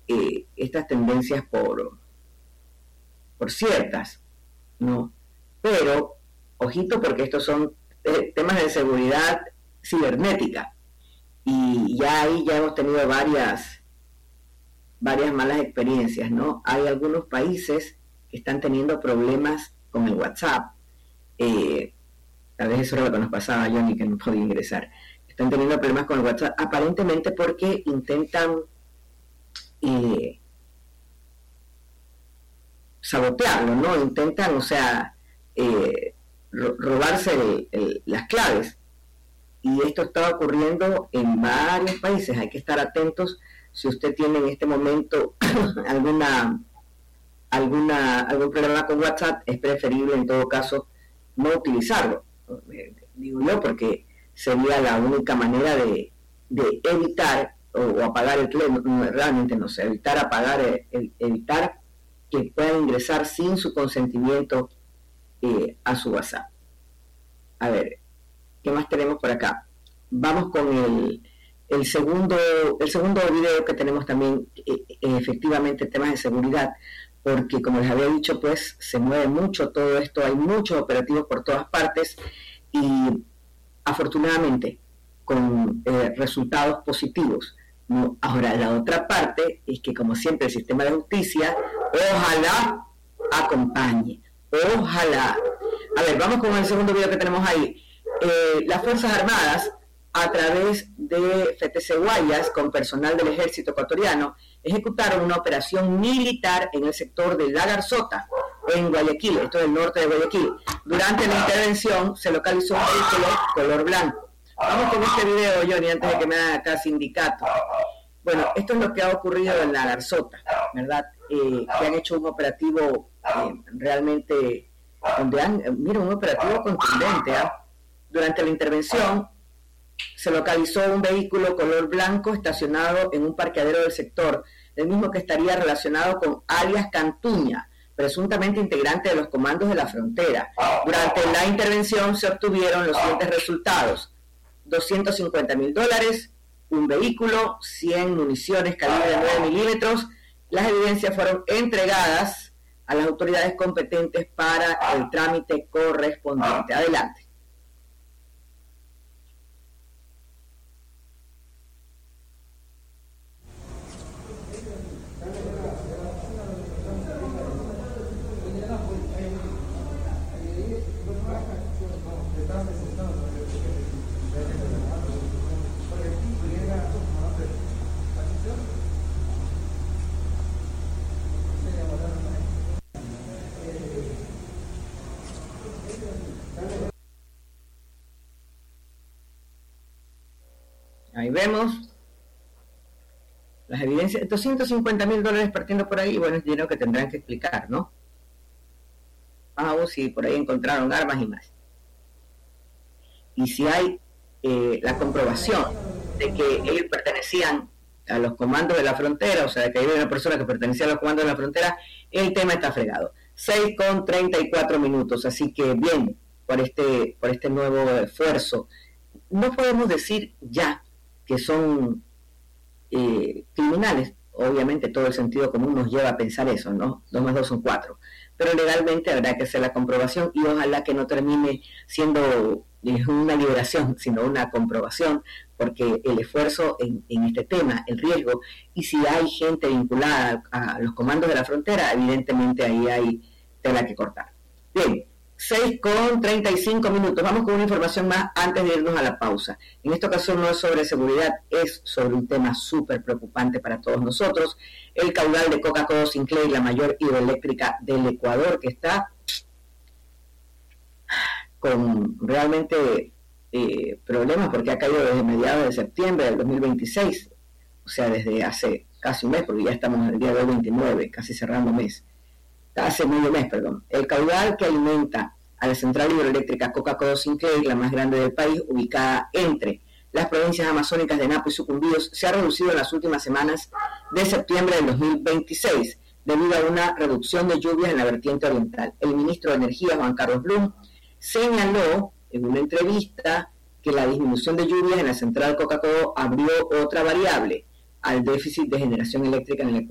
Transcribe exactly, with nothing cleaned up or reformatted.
eh, estas tendencias por, por ciertas, ¿no? Pero, ojito, porque estos son eh, temas de seguridad cibernética, y ya ahí ya hemos tenido varias, varias malas experiencias, ¿no? Hay algunos países que están teniendo problemas con el WhatsApp, eh, tal vez eso era lo que nos pasaba a Johnny, que no podía ingresar. Están teniendo problemas con el WhatsApp, aparentemente porque intentan eh, sabotearlo, ¿no? Intentan, o sea, eh, ro- robarse el, el, las claves. Y esto está ocurriendo en varios países. Hay que estar atentos. Si usted tiene en este momento alguna, alguna, algún problema con WhatsApp, es preferible en todo caso no utilizarlo. Eh, digo yo, porque sería la única manera de, de evitar o, o apagar el teléfono, no, realmente no sé, evitar apagar, el, evitar que pueda ingresar sin su consentimiento eh, a su WhatsApp. A ver, ¿qué más tenemos por acá? Vamos con el, el segundo el segundo video que tenemos también, eh, efectivamente temas de seguridad, porque como les había dicho, pues se mueve mucho todo esto, hay muchos operativos por todas partes y afortunadamente con eh, resultados positivos, ¿no? Ahora, la otra parte es que, como siempre, el sistema de justicia ojalá acompañe, ojalá. A ver, vamos con el segundo video que tenemos ahí. Eh, las Fuerzas Armadas, a través de F T C Guayas, con personal del ejército ecuatoriano, ejecutaron una operación militar en el sector de La Garzota, en Guayaquil, esto es el norte de Guayaquil. Durante la intervención se localizó un vehículo color blanco. Vamos con este video, Johnny, antes de que me haga acá sindicato. Bueno, esto es lo que ha ocurrido en La Garzota, ¿verdad? Eh, que han hecho un operativo eh, realmente, donde han, mira, un operativo contundente, ¿eh? Durante la intervención se localizó un vehículo color blanco estacionado en un parqueadero del sector, el mismo que estaría relacionado con alias Cantuña, presuntamente integrante de los comandos de la frontera. Durante la intervención se obtuvieron los siguientes resultados: doscientos cincuenta mil dólares, un vehículo, cien municiones calibre nueve milímetros. Las evidencias fueron entregadas a las autoridades competentes para el trámite correspondiente. Adelante. Ahí vemos las evidencias, doscientos cincuenta mil dólares partiendo por ahí. Bueno, es dinero que tendrán que explicar, ¿no? Vamos, si por ahí encontraron armas y más. Y si hay eh, la comprobación de que ellos pertenecían a los comandos de la frontera, o sea, de que hay una persona que pertenecía a los comandos de la frontera, el tema está fregado. seis con treinta y cuatro minutos, así que bien, por este, por este nuevo esfuerzo. No podemos decir ya que son eh, criminales. Obviamente todo el sentido común nos lleva a pensar eso, ¿no? Dos más dos son cuatro. Pero legalmente habrá que hacer la comprobación y ojalá que no termine siendo eh, una liberación, sino una comprobación, porque el esfuerzo en, en este tema, el riesgo, y si hay gente vinculada a, a los comandos de la frontera, evidentemente ahí hay tela que cortar. Bien. seis con treinta y cinco minutos. Vamos con una información más antes de irnos a la pausa. En esta ocasión no es sobre seguridad, es sobre un tema súper preocupante para todos nosotros. El caudal de Coca-Cola Sinclair, la mayor hidroeléctrica del Ecuador, que está con realmente eh, problemas porque ha caído desde mediados de septiembre del dos mil veintiséis, o sea, desde hace casi un mes, porque ya estamos en el día de veintinueve, casi cerrando mes. Hace medio mes, perdón. El caudal que alimenta a la central hidroeléctrica Coca-Cola Sinclair, la más grande del país, ubicada entre las provincias amazónicas de Napo y Sucumbíos, se ha reducido en las últimas semanas de septiembre del dos mil veintiséis, debido a una reducción de lluvias en la vertiente oriental. El ministro de Energía, Juan Carlos Blum, señaló en una entrevista que la disminución de lluvias en la central Coca-Cola abrió otra variable al déficit de generación eléctrica en el